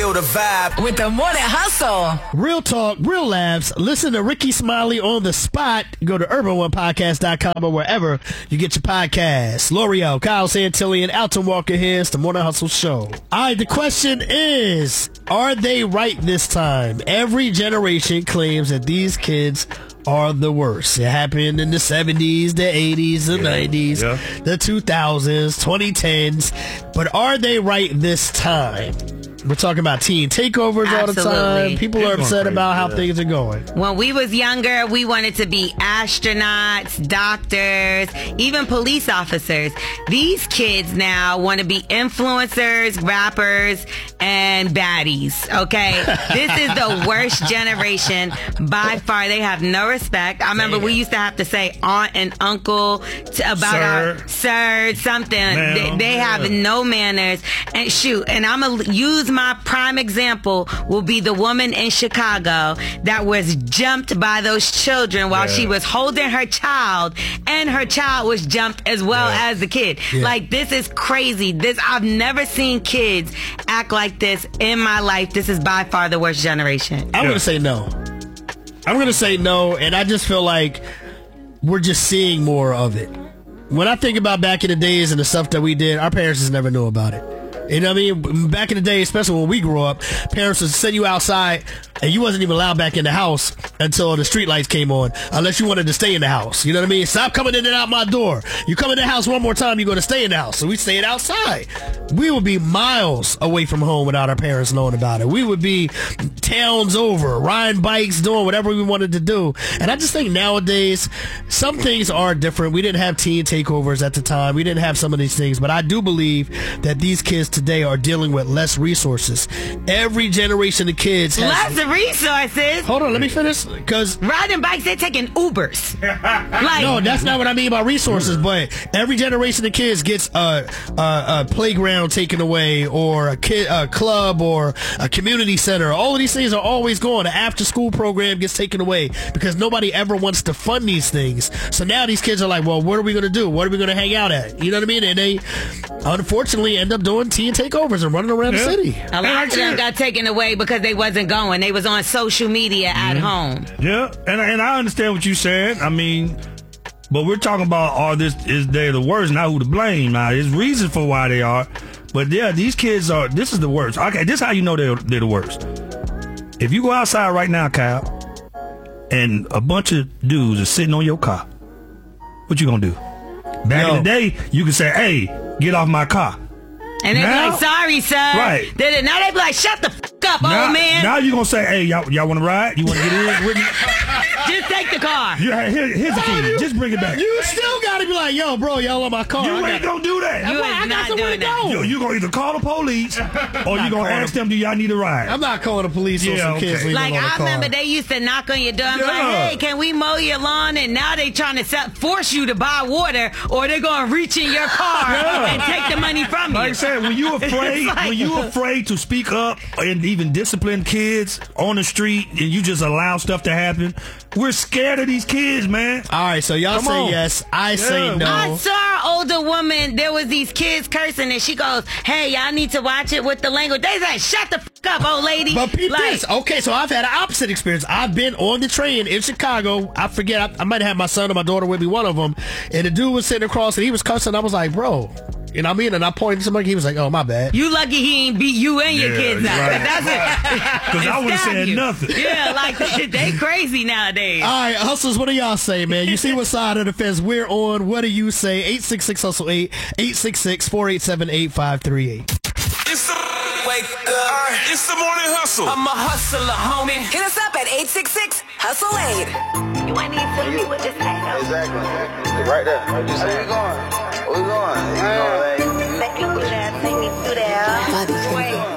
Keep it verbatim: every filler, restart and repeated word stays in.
feel the vibe. With the Morning Hustle. Real talk, real laughs. Listen to Ricky Smiley on the spot. Go to urban one podcast dot com or wherever you get your podcasts. L'Oreal, Kyle Santilli, and Alton Walker here. It's the Morning Hustle Show. All right, the question is, are they right this time? Every generation claims that these kids are the worst. It happened in the seventies, the eighties, the yeah, nineties, yeah. the two thousands, twenty tens. But are they right this time? We're talking about teen takeovers Absolutely. all the time. People are upset about how yeah. things are going. When we was younger, we wanted to be astronauts, doctors, even police officers. These kids now want to be influencers, rappers, and baddies, okay? This is the worst generation by far. They have no respect. I remember we used to have to say aunt and uncle to, about sir. our sir, something. They, they have yeah. no manners. And shoot, and I'm going to use my prime example will be the woman in Chicago that was jumped by those children while yeah. she was holding her child, and her child was jumped as well yeah. as the kid. Yeah. Like, this is crazy. This I've never seen kids act like this in my life. This is by far the worst generation. I'm going to say no. I'm going to say no, and I just feel like we're just seeing more of it. When I think about back in the days and the stuff that we did, our parents just never knew about it. You know what I mean? Back in the day, especially when we grew up, parents would send you outside, and you wasn't even allowed back in the house until the street lights came on, unless you wanted to stay in the house. You know what I mean? Stop coming in and out my door. You come in the house one more time, you're going to stay in the house. So we stayed outside. We would be miles away from home without our parents knowing about it. We would be towns over, riding bikes, doing whatever we wanted to do. And I just think nowadays, some things are different. We didn't have teen takeovers at the time. We didn't have some of these things. But I do believe that these kids today are dealing with less resources. Every generation of kids has less resources. Hold on, let me finish. Because riding bikes, they're taking Ubers. Like, no, that's not what I mean by resources. But every generation of kids gets a, a, a playground taken away, or a kid, a club, or a community center. All of these things are always gone. An after-school program gets taken away because nobody ever wants to fund these things. So now these kids are like, well, what are we going to do? What are we going to hang out at? You know what I mean? And they unfortunately end up doing teen takeovers and running around yeah. the city. A lot of them got taken away because they wasn't going. They was on social media at mm-hmm. home. Yeah, and and I understand what you said. I mean, but we're talking about all this is they the worst, not who to blame. Now, there's reasons for why they are, but yeah, these kids are. This is the worst. Okay, this is how you know they're they're the worst. If you go outside right now, Kyle, and a bunch of dudes are sitting on your car, what you gonna do? Back no. in the day, you could say, "Hey, get off my car." And they be like, sorry, sir. Right. Then, now they be like, shut the f*** up, now, old man. Now you going to say, hey, y'all, y'all want to ride? You want to get in with me? Just take the car. You, here, here's the key. Just bring it back. You still got to be like, yo, bro, y'all on my car. You ain't going to do that. You I is got not doing that. You, you going to either call the police or you going to ask them, do y'all need a ride? I'm not calling the police yeah, on some okay. kids leaving Like, on the I car. remember they used to knock on your door and yeah. be like, hey, can we mow your lawn? And now they trying to set, force you to buy water, or they're going to reach in your car yeah. and take the money from like you. Like I said, when you afraid, like, when you afraid to speak up and even discipline kids on the street and you just allow stuff to happen, we're scared of these kids, man. All right, so y'all Come say on. yes. I yeah. say no. I saw an older woman. There was these kids cursing, and she goes, hey, y'all need to watch it with the language. They said, shut the f*** up, old lady. But peep like, this. Okay, so I've had an opposite experience. I've been on the train in Chicago. I forget. I, I might have my son or my daughter with me, one of them. And the dude was sitting across, and he was cursing. I was like, bro. You know what I mean? And I pointed to somebody. He was like, oh, my bad. You lucky he ain't beat you and your yeah, kids out. Right. That's it. Because I would have said you. nothing. Yeah, like, they crazy nowadays. All right, hustlers, what do y'all say, man? You see what side of the fence we're on. What do you say? eight six six hustle eight, eight six six, four eight seven, eight five three eight. It's the wake up. It's the morning hustle. I'm a hustler, homie. Hit us up at eight six six hustle eight. You ain't need to me with this thing. Exactly. Right there. Where you say? Where we going? Where we going? You know, like, Take me through there. Take me through there. Wait.